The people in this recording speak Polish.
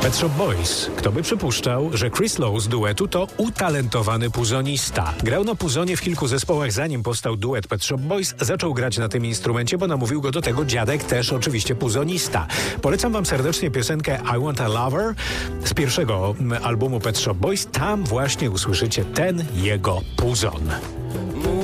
Pet Shop Boys. Kto by przypuszczał, że Chris Lowe z duetu to utalentowany puzonista. Grał na puzonie w kilku zespołach, zanim powstał duet Pet Shop Boys. Zaczął grać na tym instrumencie, bo namówił go do tego dziadek, też oczywiście puzonista. Polecam wam serdecznie piosenkę I Want a Lover z pierwszego albumu Pet Shop Boys. Tam właśnie usłyszycie ten jego puzon.